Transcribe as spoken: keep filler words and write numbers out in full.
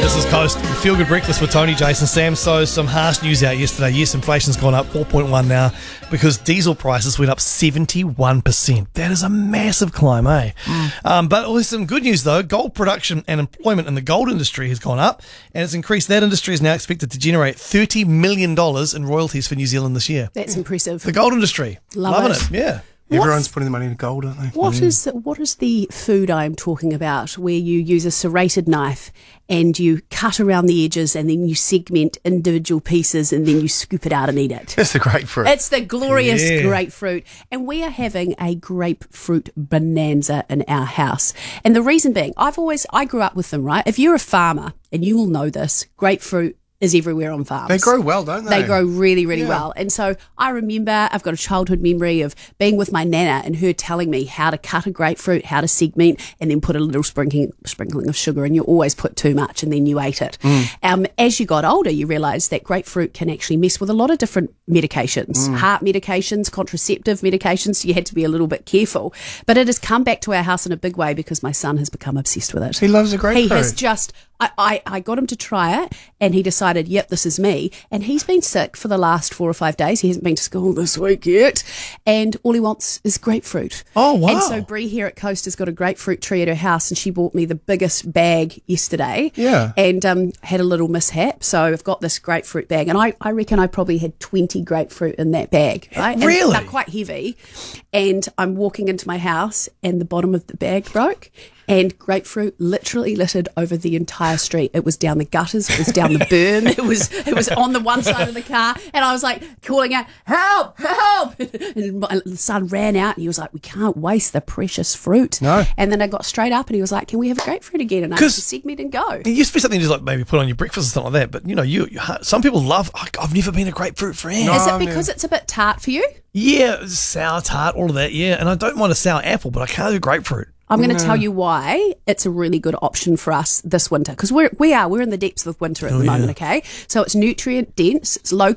This is Coast. Feel Good Breakfast with Tony, Jason, Sam. So some harsh news out yesterday. Yes, inflation's gone up four point one now because diesel prices went up seventy-one percent. That is a massive climb, eh? Mm. Um, but there's some good news though. Gold production and employment in the gold industry has gone up and it's increased. That industry is now expected to generate thirty million dollars in royalties for New Zealand this year. That's impressive. The gold industry. Love Loving it. it. Yeah. Everyone's What's, putting the money into gold, aren't they? What Mm. is what is the food I'm talking about where you use a serrated knife and you cut around the edges and then you segment individual pieces and then you scoop it out and eat it? It's the grapefruit. It's the glorious Yeah. grapefruit. And we are having a grapefruit bonanza in our house. And the reason being, I've always, I grew up with them, right? If you're a farmer, and you will know this, grapefruit is everywhere on farms. They grow well, don't they? They grow really, really Yeah. well. And so I remember, I've got a childhood memory of being with my nana and her telling me how to cut a grapefruit, how to segment, and then put a little sprinkling, sprinkling of sugar, and you always put too much and then you ate it. Mm. Um, as you got older, you realised that grapefruit can actually mess with a lot of different medications, Mm. heart medications, contraceptive medications, so you had to be a little bit careful. But it has come back to our house in a big way because my son has become obsessed with it. He loves a grapefruit. He has just, I, I, I got him to try it and he decided, yep, this is me. And he's been sick for the last four or five days. He hasn't been to school this week yet. And all he wants is grapefruit. Oh, wow. And so Bree here at Coast has got a grapefruit tree at her house and she bought me the biggest bag yesterday. Yeah. And um, had a little mishap. So I've got this grapefruit bag and I, I reckon I probably had twenty grapefruit in that bag. Right? And Really? they're quite heavy. And I'm walking into my house and the bottom of the bag broke. And grapefruit literally littered over the entire street. It was down the gutters, it was down the berm, it was it was on the one side of the car, and I was like calling out, "Help! Help!" And my son ran out, and he was like, "We can't waste the precious fruit." No. And then I got straight up, and he was like, "Can we have a grapefruit again?" And I had to segment and go. It used to be something you just like maybe put on your breakfast or something like that. But you know, you, you some people love. I- I've never been a grapefruit fan. No. Is it Oh, because man. it's a bit tart for you? Yeah, sour tart, all of that. Yeah, and I don't mind a sour apple, but I can't do grapefruit. I'm going to tell you why it's a really good option for us this winter because we're we are we're in the depths of winter at Oh, the moment. yeah. Okay, so it's nutrient dense, it's low